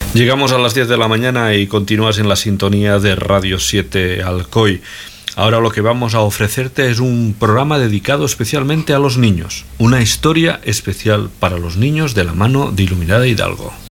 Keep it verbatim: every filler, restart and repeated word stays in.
Llegamos a las diez de la mañana y continúas en la sintonía de Radio siete Alcoy. Ahora lo que vamos a ofrecerte es un programa dedicado especialmente a los niños. Una historia especial para los niños de la mano de Iluminada Hidalgo.